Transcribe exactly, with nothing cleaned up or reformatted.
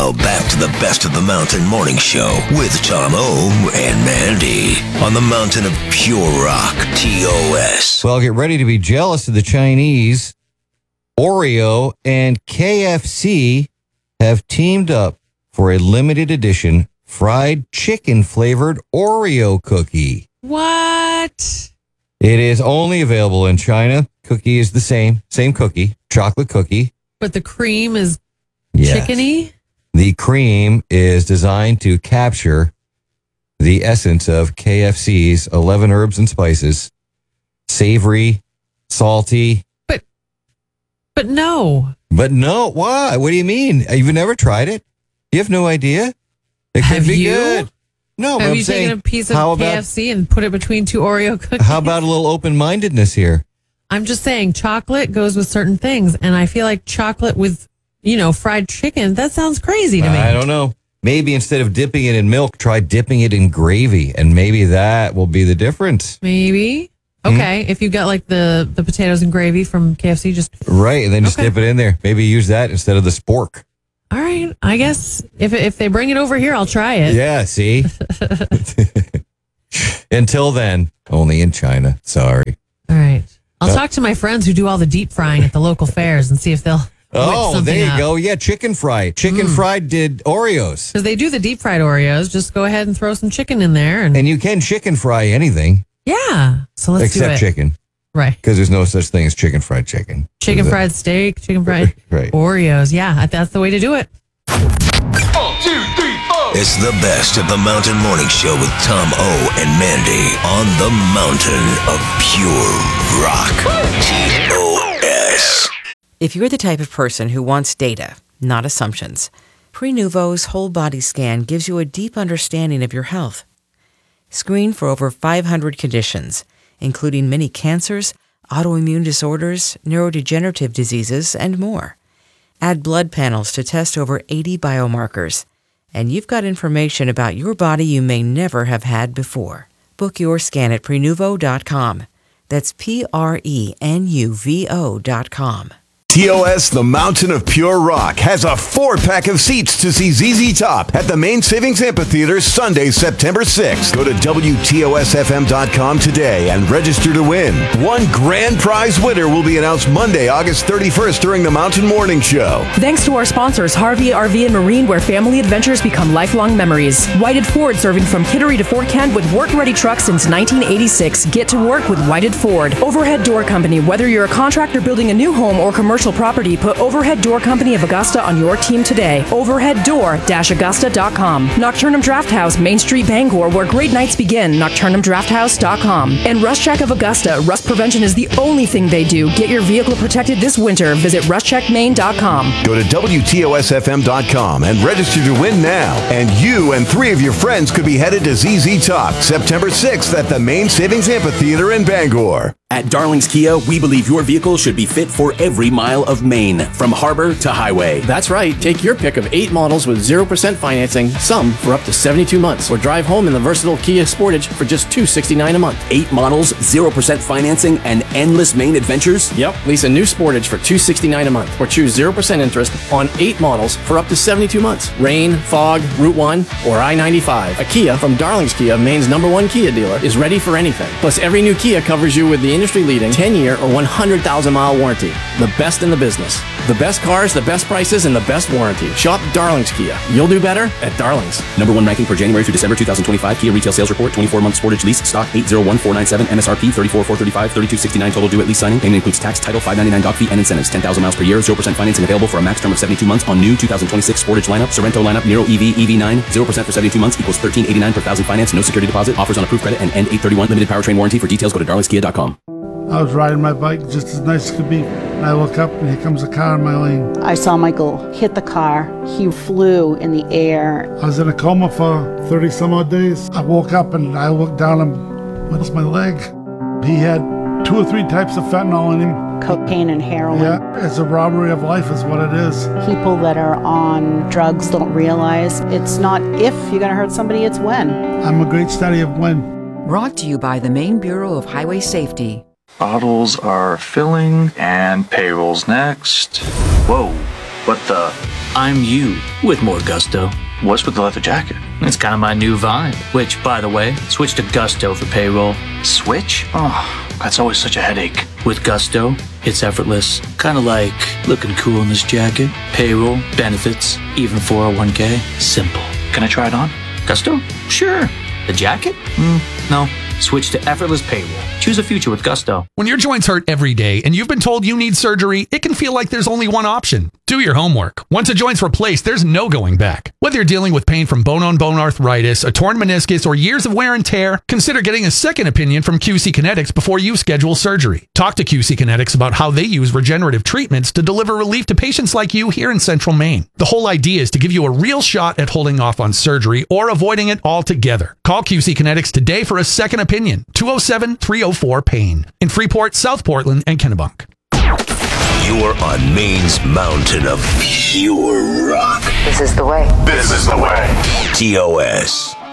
Now, back to the Best of the Mountain Morning Show with Tom O and Mandy on the Mountain of Pure Rock, T O S. Well, get ready to be jealous of the Chinese. Oreo and K F C have teamed up for a limited edition fried chicken flavored Oreo cookie. What? It is only available in China. Cookie is the same, same cookie, chocolate cookie. But the cream is Yes. chickeny? The cream is designed to capture the essence of K F C's eleven herbs and spices. Savory, salty. But, but no. But no, why? What do you mean? You've never tried it? You have no idea? It Have could be you? good. No, but Have I'm you saying, taken a piece of how K F C and put it between two Oreo cookies? How about a little open-mindedness here? I'm just saying chocolate goes with certain things, and I feel like chocolate with, you know, fried chicken, that sounds crazy to me. I don't know. Maybe instead of dipping it in milk, try dipping it in gravy, and maybe that will be the difference. Maybe. Okay, if you got like the, the potatoes and gravy from K F C, just... Right, and then just Okay. dip it in there. Maybe use that instead of the spork. All right, I guess if if they bring it over here, I'll try it. Yeah, see? Until then, only in China. Sorry. All right. I'll Uh, talk to my friends who do all the deep frying at the local fairs and see if they'll... Oh, there you go. Yeah, chicken fried. Chicken Mm. fried did Oreos. Because they do the deep fried Oreos. Just go ahead and throw some chicken in there. And, And you can chicken fry anything yeah. So let's do except it. chicken. Right. Because there's no such thing as chicken fried chicken. Chicken Is it? fried steak, chicken fried Right. Oreos. Yeah, that's the way to do it. It's the Best of the Mountain Morning Show with Tom O and Mandy on the Mountain of Pure Rock, T O S. If you're the type of person who wants data, not assumptions, Prenuvo's whole body scan gives you a deep understanding of your health. Screen for over five hundred conditions, including many cancers, autoimmune disorders, neurodegenerative diseases, and more. Add blood panels to test over eighty biomarkers, and you've got information about your body you may never have had before. Book your scan at Prenuvo dot com. That's P R E N U V O dot com. T O S, the Mountain of Pure Rock, has a four-pack of seats to see Z Z Top at the Main Savings Amphitheater Sunday, September sixth. Go to W T O S F M dot com today and register to win. One grand prize winner will be announced Monday, August thirty-first during the Mountain Morning Show. Thanks to our sponsors, Harvey R V and Marine, where family adventures become lifelong memories. Whited Ford, serving from Kittery to Fort Kent with work-ready trucks since nineteen eighty-six. Get to work with Whited Ford. Overhead Door Company, whether you're a contractor building a new home or commercial property, put Overhead Door Company of Augusta on your team today. overhead door dash augusta dot com. Nocturnum Draft House, Main Street, Bangor, where great nights begin. nocturnum draft house dot com. And Rust Check of Augusta. Rust prevention is the only thing they do. Get your vehicle protected this winter. Visit rust check maine dot com. Go to W T O S F M dot com and register to win now. And you and three of your friends could be headed to Z Z Top September sixth at the Main Savings Amphitheater in Bangor. At Darlings Kia, we believe your vehicle should be fit for every mile of Maine, from harbor to highway. That's right. Take your pick of eight models with zero percent financing, some for up to seventy-two months, or drive home in the versatile Kia Sportage for just two hundred sixty-nine dollars a month. Eight models, zero percent financing, and endless Maine adventures? Yep. Lease a new Sportage for two hundred sixty-nine dollars a month, or choose zero percent interest on eight models for up to seventy-two months. Rain, fog, Route one, or I ninety-five. A Kia from Darlings Kia, Maine's number one Kia dealer, is ready for anything. Plus, every new Kia covers you with the industry-leading ten-year or one hundred thousand mile warranty. The best in the business. The best cars, the best prices, and the best warranty. Shop Darlings Kia. You'll do better at Darlings. Number one ranking for January through December two thousand twenty-five. Kia retail sales report. twenty-four month Sportage lease. Stock eight zero one four nine seven. M S R P thirty-four thousand four hundred thirty-five. thirty-two sixty-nine total due at lease signing. Payment includes tax, title, five ninety-nine doc fee, and incentives. ten thousand miles per year. zero percent financing available for a max term of seventy-two months on new two thousand twenty-six Sportage lineup. Sorrento lineup. Nero E V, E V nine. zero percent for seventy-two months equals thirteen eighty-nine per thousand finance. No security deposit. Offers on approved credit and end eight thirty-one. Limited powertrain warranty. For details, go to darlings kia dot com. I was riding my bike just as nice as could be, and I look up and here comes a car in my lane. I saw Michael hit the car. He flew in the air. I was in a coma for thirty some odd days. I woke up and I looked down and what's my leg? He had two or three types of fentanyl in him. Cocaine and heroin. Yeah, it's a robbery of life is what it is. People that are on drugs don't realize it's not if you're going to hurt somebody, it's when. I'm a great study of when. Brought to you by the Maine Bureau of Highway Safety. Bottles are filling and payrolls next. Whoa, what the? I'm you with more gusto. What's with the leather jacket? It's kind of my new vibe. Which, by the way, switch to Gusto for payroll. Switch? Oh, that's always such a headache. With Gusto, it's effortless. Kind of like looking cool in this jacket. Payroll, benefits, even four oh one k. Simple. Can I try it on? Gusto? Sure. The jacket? Mm, no. Switch to effortless payroll. Choose a future with Gusto. When your joints hurt every day and you've been told you need surgery, it can feel like there's only one option. Do your homework. Once a joint's replaced, there's no going back. Whether you're dealing with pain from bone-on-bone arthritis, a torn meniscus, or years of wear and tear, consider getting a second opinion from Q C Kinetics before you schedule surgery. Talk to Q C Kinetics about how they use regenerative treatments to deliver relief to patients like you here in Central Maine. The whole idea is to give you a real shot at holding off on surgery or avoiding it altogether. Call Q C Kinetics today for a second opinion. two oh seven, three oh four, pain. In Freeport, South Portland, and Kennebunk. You're on Maine's mountain of pure rock. This is the way. This is the way. T O S.